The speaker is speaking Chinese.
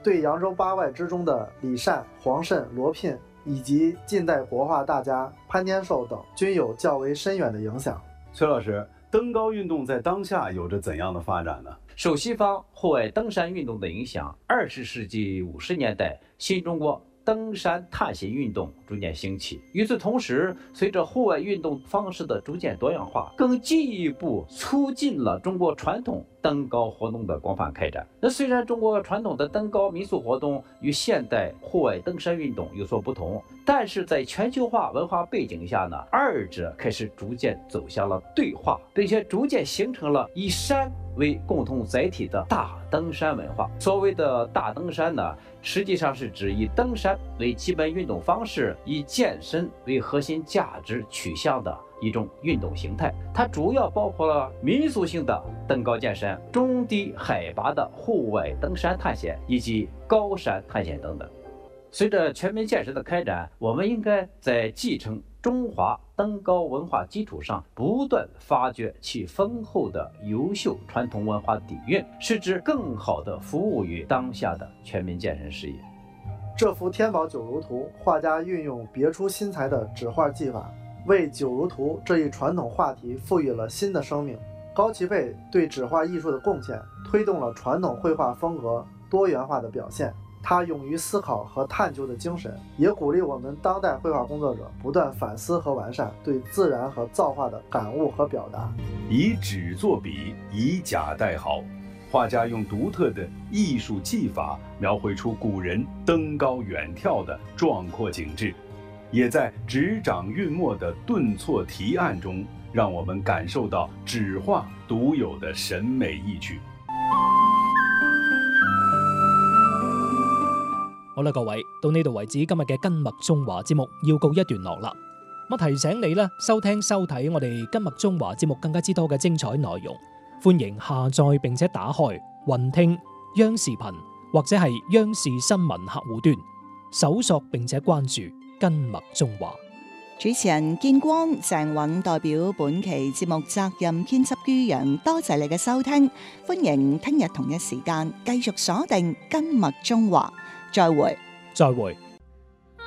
对扬州八外之中的李善、黄慎、罗聘以及近代国画大家潘天寿等均有较为深远的影响。 崔老师，登高运动在当下有着怎样的发展呢？ 受西方户外登山运动的影响，20世纪50年代，新中国登山探险运动逐渐兴起。与此同时，随着户外运动方式的逐渐多样化，更进一步促进了中国传统登高活动的广泛开展。那虽然中国传统的登高民俗活动与现代户外登山运动有所不同，但是在全球化文化背景下呢，二者开始逐渐走向了对话，并且逐渐形成了以山为共同载体的大登山文化。所谓的大登山呢，实际上是指以登山为基本运动方式，以健身为核心价值取向的一种运动形态。它主要包括了民俗性的登高健身、中低海拔的户外登山探险以及高山探险等等。随着全民健身的开展，我们应该在继承中华登高文化基础上，不断发掘其丰厚的优秀传统文化底蕴，使之更好地服务于当下的全民健身事业。 这幅天宝九如图，画家运用别出心裁的纸画技法，为九如图这一传统画题赋予了新的生命。高齐培对纸画艺术的贡献，推动了传统绘画风格多元化的表现。他勇于思考和探究的精神，也鼓励我们当代绘画工作者不断反思和完善对自然和造化的感悟和表达。 以纸作笔，以假代毫，画家用独特的艺术技法描绘出古人登高远眺的壮阔景致，也在纸掌韵墨的顿挫提案中，让我们感受到纸画独有的审美意趣。 好啦，各位，到呢度為止，今日嘅今麥中華節目要告一段落啦。提醒你咧，收聽收睇我哋今麥中華節目更加之多嘅精彩內容，歡迎下載並且打開雲聽、央視頻或者係央視新聞客戶端，搜索並且關注今麥中華。 主持人建光、鄭允代表本期節目責任編輯于洋，多謝你嘅收聽，歡迎聽日同一時間繼續鎖定今麥中華。再會。